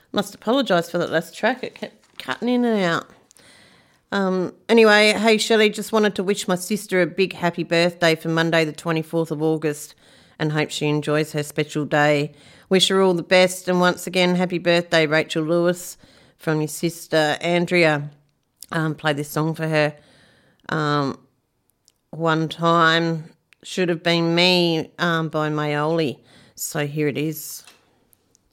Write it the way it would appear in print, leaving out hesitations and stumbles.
Must apologise for that last track. It kept cutting in and out. Anyway, hey, Shelley, just wanted to wish my sister a big happy birthday for Monday the 24th of August and hope she enjoys her special day. Wish her all the best, and once again, happy birthday, Rachel Lewis, from your sister Andrea. Play this song for her. One Time Should Have Been Me by Mayoli. So here it is.